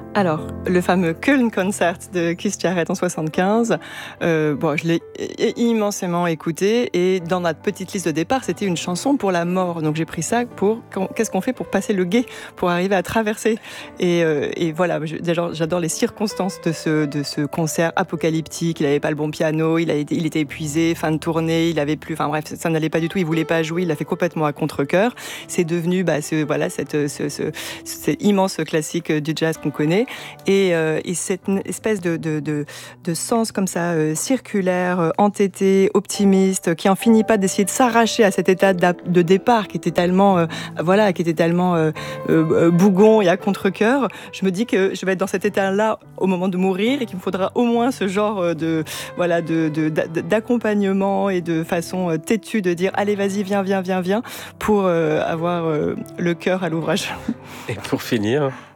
Alors, le fameux Köln Concert de Keith Jarrett en 75, je l'ai immensément écouté et dans notre petite liste de départ, c'était une chanson pour la mort. Donc j'ai pris ça pour qu'est-ce qu'on fait pour passer le gué, pour arriver à traverser. Et voilà, j'adore les circonstances de ce concert apocalyptique. Il n'avait pas le bon piano, il était épuisé, fin de tournée, il avait plus, enfin bref, ça n'allait pas du tout. Il voulait pas jouer, il l'a fait complètement à contre-cœur. C'est devenu cet immense classique du jazz qu'on connaît. Et cette espèce de sens comme ça, circulaire, entêté, optimiste, qui en finit pas d'essayer de s'arracher à cet état de départ qui était tellement, bougon et à contre-cœur. Je me dis que je vais être dans cet état-là au moment de mourir et qu'il me faudra au moins ce genre d'accompagnement et de façon têtue de dire allez vas-y viens pour avoir le cœur à l'ouvrage. Et pour finir,